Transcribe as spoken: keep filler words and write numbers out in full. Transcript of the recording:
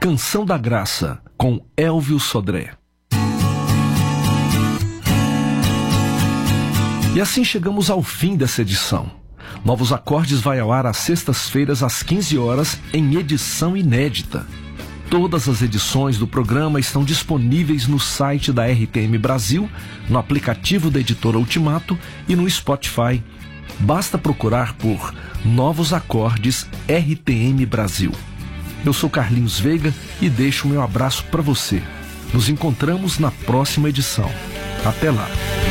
Canção da Graça, com Elvio Sodré. E assim chegamos ao fim dessa edição. Novos Acordes vai ao ar às sextas-feiras às quinze horas em edição inédita. Todas as edições do programa estão disponíveis no site da R T M Brasil, no aplicativo da Editora Ultimato e no Spotify. Basta procurar por Novos Acordes R T M Brasil. Eu sou Carlinhos Veiga e deixo o meu abraço para você. Nos encontramos na próxima edição. Até lá!